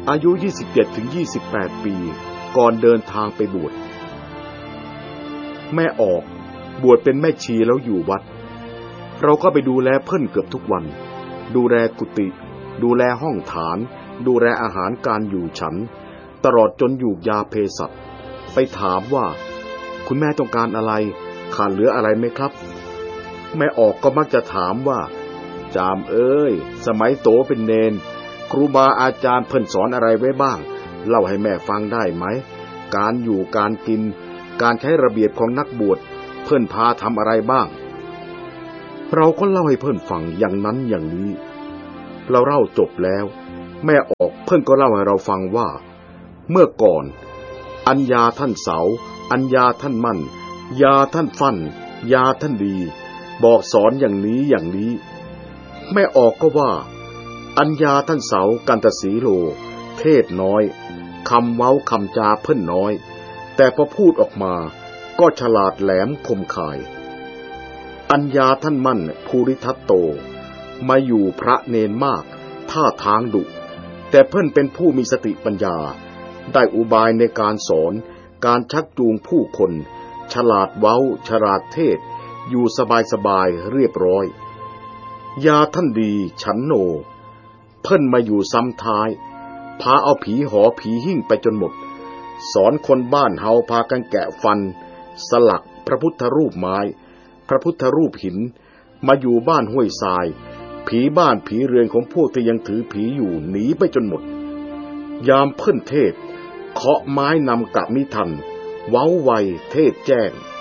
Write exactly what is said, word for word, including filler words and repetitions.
อายุ ยี่สิบเจ็ดถึงยี่สิบแปด ปีก่อนเดินทางไปบวชแม่ออกบวชเป็นแม่ชีแล้วอยู่วัดเราก็ไปดูแลเพิ่นเกือบทุกวันดูแลกุฏิดูแลห้องฐานดูแลอาหารการอยู่ฉันตลอดจนอยู่ยาเภสัชไปถามว่าคุณแม่ต้องการอะไรขาดเหลืออะไรไหมครับแม่ออกก็มักจะถามว่าจามเอ้ยสมัยโตเป็นเนนครูบาอาจารย์เพิ่นสอนอะไรไว้บ้างเล่าให้แม่ฟังได้ไหมการอยู่การกินการใช้ระเบียบของนักบวชเพิ่นพาทำอะไรบ้างเราก็เล่าให้เพิ่นฟังอย่างนั้นอย่างนี้เราเล่าจบแล้วแม่ออกเพิ่นก็เล่าให้เราฟังว่าเมื่อก่อนอัญญาท่านเสาอัญญาท่านมั่นยาท่านฟั่นยาท่านดีบอกสอนอย่างนี้อย่างนี้แม่ออกก็ว่าอัญญาท่านเสากันตสีโลเทศน้อยคำเว้าคำจาเพิ่นน้อยแต่พอพูดออกมาก็ฉลาดแหลมคมคายอัญญาท่านมั่นภูริทัตโตมาอยู่พระเนนมากท่าทางดุแต่เพิ่นเป็นผู้มีสติปัญญาได้อุบายในการสอนการชักจูงผู้คนฉลาดเว้าฉลาดเทศอยู่สบายๆเรียบร้อยยาท่านดีฉันโนเพิ่นมาอยู่ซ้ำท้ายพาเอาผีหอผีหิ้งไปจนหมดสอนคนบ้านเฮาพากันแกะฟันสลักพระพุทธรูปไม้พระพุทธรูปหินมาอยู่บ้านห้วยทรายผีบ้านผีเรือนของพวกที่ยังถือผีอยู่หนีไปจนหมดยามเพิ่นเทศเคาะไม้นำกลับมิทันเว้าไวเทศแจ้ง